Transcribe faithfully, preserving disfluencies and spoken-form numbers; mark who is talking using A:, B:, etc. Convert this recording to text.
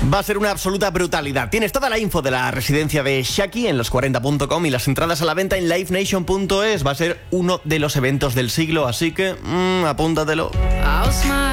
A: Va a ser una absoluta brutalidad. Tienes toda la info de la residencia de Shaki en los cuarenta punto com y las entradas a la venta en live nation punto es. Va a ser uno de los eventos del siglo, así que mmm, apúntatelo.